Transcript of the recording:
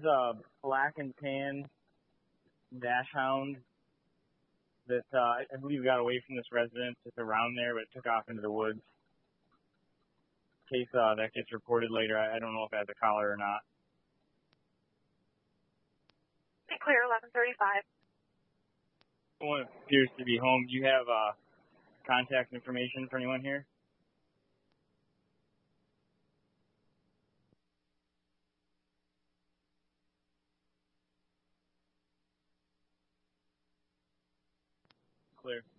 a black and tan dash hound that I believe got away from this residence. It's around there, but it took off into the woods. In case that gets reported later, I don't know if it has a collar or not. Clear, 1135. One appears to be home. Do you have contact information for anyone here? Clear.